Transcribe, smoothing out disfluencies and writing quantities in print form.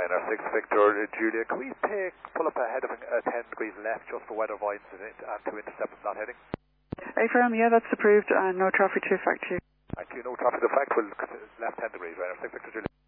Ryanair 6 Victor Julia, can we pull up ahead of 10 degrees left just for weather avoidance and to intercept that heading? A-firm, yeah, that's approved, and no traffic to factory. Thank you, no traffic to factory, left 10 degrees, Ryanair 6 Victor Julia.